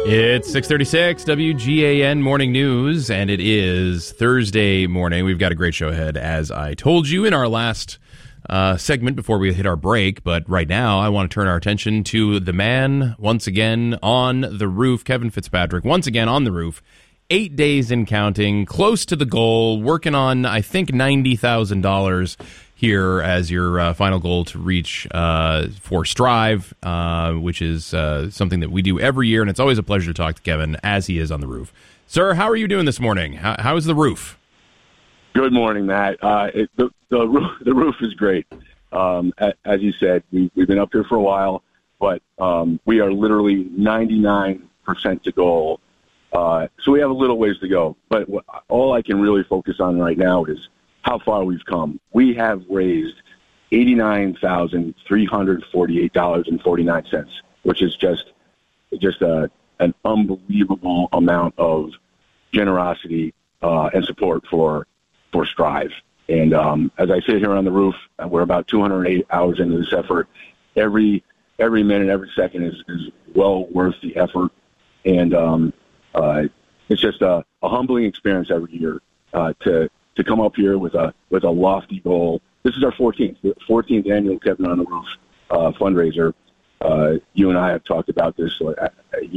It's 6:36 WGAN Morning News, and it is Thursday morning. We've got a great show ahead, as I told you in our last segment before we hit our break. But right now, I want to turn our attention to the man once again on the roof, Kevin Fitzpatrick, once again on the roof. 8 days and counting, close to the goal, working on, I think, $90,000 here as your final goal to reach for Strive, which is something that we do every year, and it's always a pleasure to talk to Kevin as he is on the roof. Sir, how are you doing this morning? How is the roof? Good morning, Matt. The roof is great. As you said, we've been up here for a while, but we are literally 99% to goal. So we have a little ways to go. But all I can really focus on right now is how far we've come. We have raised $89,348.49, which is just an unbelievable amount of generosity and support for Strive. And as I sit here on the roof, we're about 208 hours into this effort. Every minute, every second is well worth the effort. And it's just a humbling experience every year to come up here with a lofty goal. This is our 14th annual Kevin on the Roof fundraiser. You and I have talked about this.